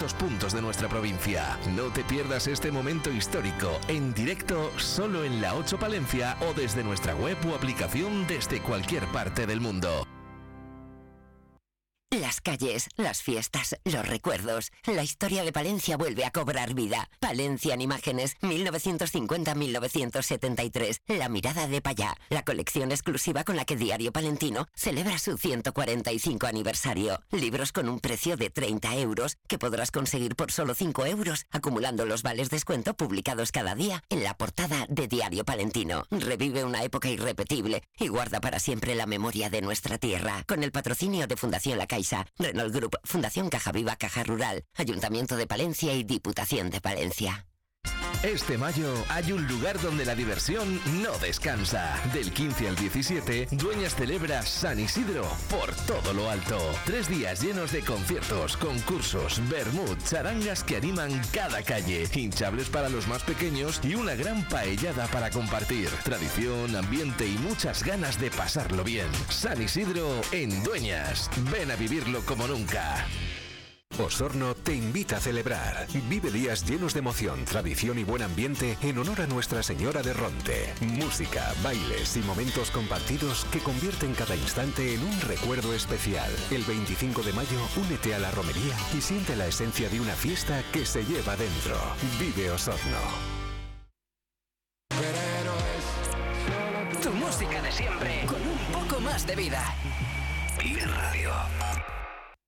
los puntos de nuestra provincia. No te pierdas este momento histórico en directo solo en La 8 Palencia o desde nuestra web o aplicación desde cualquier parte del mundo. Las calles, las fiestas, los recuerdos. La historia de Palencia vuelve a cobrar vida. Palencia en imágenes, 1950-1973. La mirada de Payá. La colección exclusiva con la que Diario Palentino celebra su 145 aniversario. Libros con un precio de 30 euros que podrás conseguir por solo 5 euros, acumulando los vales descuento publicados cada día en la portada de Diario Palentino. Revive una época irrepetible y guarda para siempre la memoria de nuestra tierra. Con el patrocinio de Fundación La Caixa, Renault Group, Fundación Caja Viva, Caja Rural, Ayuntamiento de Palencia y Diputación de Palencia. Este mayo hay un lugar donde la diversión no descansa. Del 15 al 17, Dueñas celebra San Isidro por todo lo alto. 3 días llenos de conciertos, concursos, vermut, charangas que animan cada calle, hinchables para los más pequeños y una gran paellada para compartir. Tradición, ambiente y muchas ganas de pasarlo bien. San Isidro en Dueñas. Ven a vivirlo como nunca. Osorno te invita a celebrar. Vive días llenos de emoción, tradición y buen ambiente en honor a Nuestra Señora de Ronte. Música, bailes y momentos compartidos que convierten cada instante en un recuerdo especial. El 25 de mayo, únete a la romería y siente la esencia de una fiesta que se lleva dentro. Vive Osorno. Tu música de siempre, con un poco más de vida. Vive Radio.